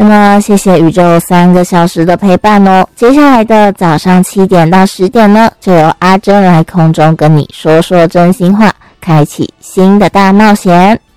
那么谢谢宇宙3个小时的陪伴哦。接下来的早上7点到10点呢，就由阿珍来空中跟你说说真心话，开启新的大冒险。